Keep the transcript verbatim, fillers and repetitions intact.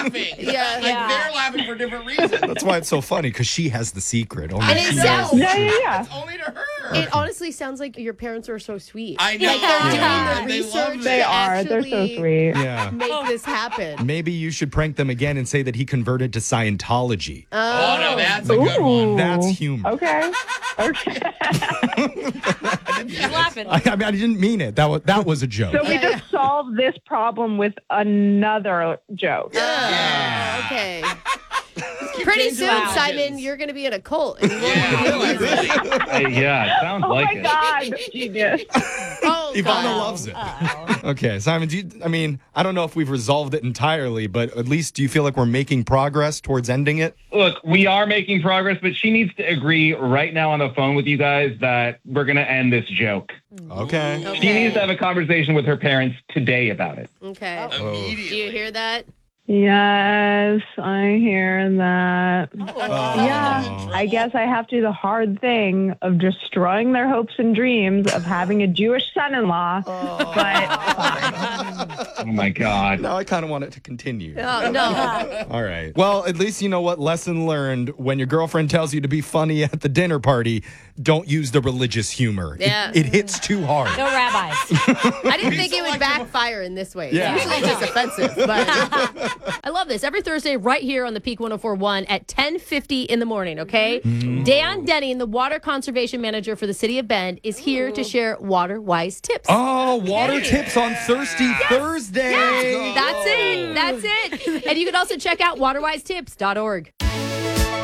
laughing. Yeah. Like, Yeah. they're laughing for different reasons. That's why it's so funny, because she has the secret. Only And it she sounds- knows. Yeah, yeah, yeah. It's only to her. It honestly sounds like your parents are so sweet. I know. Like they're doing Yeah. the They love research it. They to are. They're so actually sweet. Yeah. make this happen. Maybe you should prank them again and say that he converted to Scientology. Oh, no, that's a good one. Ooh. That's humor. Okay. Okay. She's laughing. I, I mean, I didn't mean it. That was that was a joke. So we Yeah, just solved this problem with another joke. Oh, okay. Pretty changing soon, options. Simon, you're going to be in a cult. And you won't Yeah, even realize it. really. Uh, yeah, it sounds Oh like my it. God, genius. Oh, Ivana God. loves it. Okay, Simon, do you, I mean, I don't know if we've resolved it entirely, but at least do you feel like we're making progress towards ending it? Look, we are making progress, but she needs to agree right now on the phone with you guys that we're going to end this joke. Okay. Okay. She needs to have a conversation with her parents today about it. Okay. Immediately. Do you hear that? Yes, I hear that. Oh. Yeah, I guess I have to do the hard thing of destroying their hopes and dreams of having a Jewish son-in-law. But Oh, my God. Now I kind of want it to continue. Oh, no. All right. Well, at least you know what lesson learned. When your girlfriend tells you to be funny at the dinner party, don't use the religious humor. It- Yeah. It, hits too hard. No rabbis. I didn't think it would backfire in this way. Yeah. Usually it's just offensive. But I love this. Every Thursday, right here on the Peak one oh four one at ten fifty in the morning, okay? Dan Denning, the water conservation manager for the city of Bend, is here to share water-wise tips. Oh, water tips on Thirsty Thursday. That's it. That's it. And you can also check out water wise tips dot org.